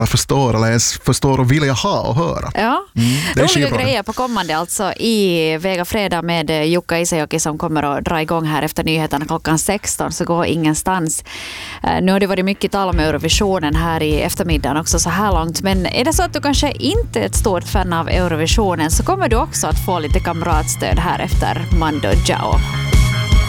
förstår eller ens förstår och vill jag ha och höra. Ja, det är roliga skitbra. grejer på kommande alltså i Vega Fredag med Jukka Isejoki som kommer att dra igång här efter nyheterna klockan 16, så gå ingenstans. Nu har det varit mycket tal om Eurovisionen här i eftermiddagen också så här långt, men är det så att du kanske inte är ett stort fan av Eurovisionen så kommer du också att få lite kamratstöd här efter Mando Diao.